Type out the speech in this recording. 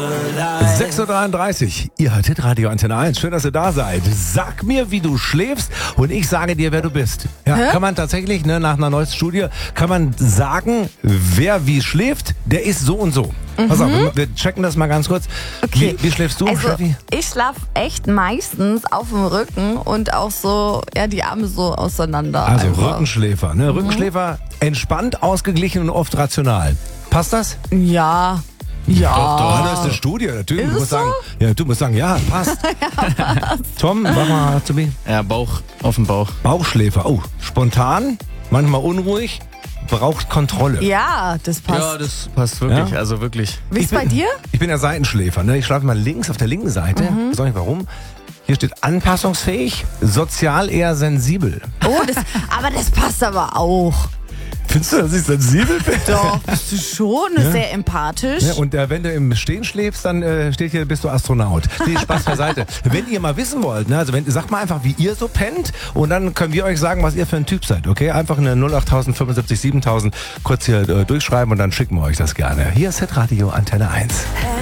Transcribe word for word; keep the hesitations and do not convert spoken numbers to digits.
sechs Uhr dreiunddreißig, ihr hört Hitradio Antenne eins. Schön, dass ihr da seid. Sag mir, wie du schläfst und ich sage dir, wer du bist. Ja, Hä? kann man tatsächlich, ne, nach einer neuesten Studie, kann man sagen, wer wie schläft, der ist so und so. Mhm. Pass auf, wir checken das mal ganz kurz. Okay. Wie, wie schläfst du, Also, Steffi? ich schlafe echt meistens auf dem Rücken und auch so, ja, die Arme so auseinander. Also einfach. Rückenschläfer. Ne? Rückenschläfer, entspannt, ausgeglichen und oft rational. Passt das? Ja. Ja. Doch, doch, das ist eine Studie, natürlich. Ist Du es musst so? sagen, ja, du musst sagen, ja, passt. ja, passt. Tom, mach mal zu mir. Ja, Bauch, auf dem Bauch. Bauchschläfer. Oh, spontan, manchmal unruhig, braucht Kontrolle. Ja, das passt. Ja, das passt wirklich, Ja? also wirklich. Wie ist Ich bin- bei dir? Ich bin ja Seitenschläfer. Ne? Ich schlafe mal links auf der linken Seite. Mhm. Ich weiß auch nicht warum. Hier steht anpassungsfähig, sozial eher sensibel. Oh, das, aber das passt aber auch. Findest du, dass ich sensibel bin? Doch, bist du schon sehr empathisch. Ja, und äh, wenn du im Stehen schläfst, dann äh, steht hier, bist du Astronaut. Nee, Spaß beiseite. Wenn ihr mal wissen wollt, ne, also wenn, sagt mal einfach, wie ihr so pennt und dann können wir euch sagen, was ihr für ein Typ seid, okay? Einfach eine null acht null null fünfundsiebzig siebentausend kurz hier äh, durchschreiben und dann schicken wir euch das gerne. Hier ist Hitradio Antenne eins.